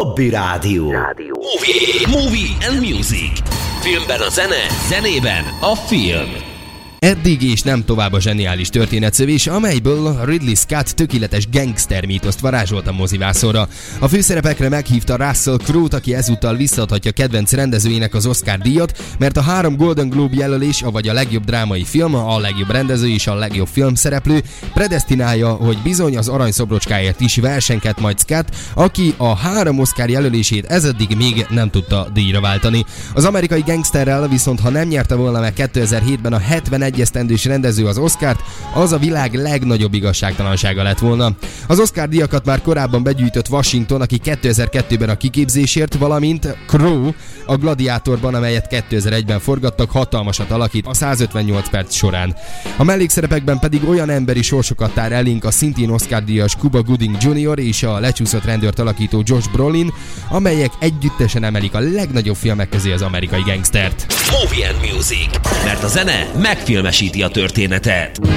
Gabbi Rádió. Movie and Music. Filmben a zene, zenében a film. Eddig és nem tovább a zseniális történetszövés, amelyből Ridley Scott tökéletes gangster mítoszt varázsolt a mozivászonra. A főszerepekre meghívta Russell Crowe-t, aki ezúttal visszaadhatja kedvenc rendezőjének az Oscar-díjat, mert a 3 Golden Globe jelölés, avagy a legjobb drámai film, a legjobb rendező és a legjobb filmszereplő predesztinálja, hogy bizony az aranyszobrocsáért is versenket majd Scott, aki a 3 Oscar jelölését ezeddig még nem tudta díjra váltani. Az amerikai gangsterrel viszont, ha nem nyerte volna meg 2007-ben a 71 esztendős rendező az Oscart, az a világ legnagyobb igazságtalansága lett volna. Az Oscar-díjakat már korábban begyűjtött Washington, aki 2002-ben a Kiképzésért, valamint Crowe a Gladiátorban, amelyet 2001-ben forgattak, hatalmasat alakít a 158 perc során. A mellékszerepekben pedig olyan emberi sorsokat tár elénk a szintén Oscar-díjas Cuba Gooding Jr. és a lecsúszott rendőrt alakító Josh Brolin, amelyek együttesen emelik a legnagyobb filmek közé az amerikai gangstert. Movie and Music, mert a zene megfilmesíti a történetet.